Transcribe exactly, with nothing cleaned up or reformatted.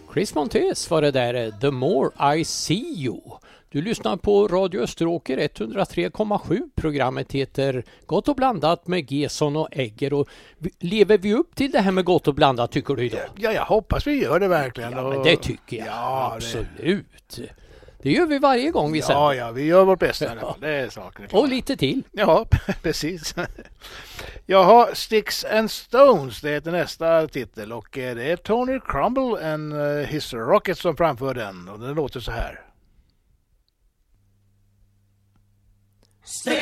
Chris Montes var det där, The More I See You. Du lyssnar på Radio Österåker etthundratre komma sju. Programmet heter Gott och blandat med Gesson och Egger. Och lever vi upp till det här med gott och blandat, tycker du idag? Ja, jag hoppas vi gör det verkligen. Ja, men det tycker jag. Ja, absolut. Det... det gör vi varje gång vi ja, sänder. Ja, ja, vi gör vårt bästa. Ja. Det är saken. Och lite till. Ja, precis. Jaha, Sticks and Stones, det heter nästa titel. Och det är Tony Crumble and His Rockets som framför den. Och den låter så här.